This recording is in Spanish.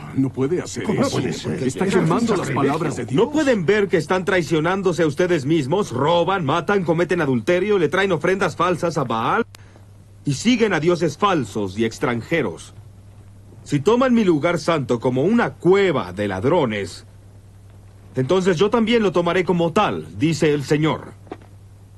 no puede hacer ¿Cómo eso. puede ser? Está quemando las palabras de Dios. ¿No pueden ver que están traicionándose a ustedes mismos? Roban, matan, cometen adulterio, le traen ofrendas falsas a Baal y siguen a dioses falsos y extranjeros. Si toman mi lugar santo como una cueva de ladrones, entonces yo también lo tomaré como tal, dice el Señor.